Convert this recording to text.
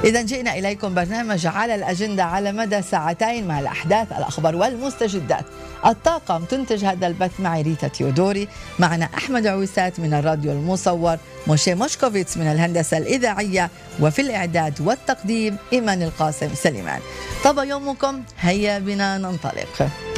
إذا جئنا إليكم برنامج على الأجندة على مدى ساعتين مع الأحداث، الأخبار والمستجدات. الطاقم تنتج هذا البث معي ريتا تيودوري، معنا أحمد عويسات من الراديو المصور، موشي موشكوفيتس من الهندسة الإذاعية، وفي الإعداد والتقديم إيمان القاسم سليمان. طب يومكم، هيا بنا ننطلق.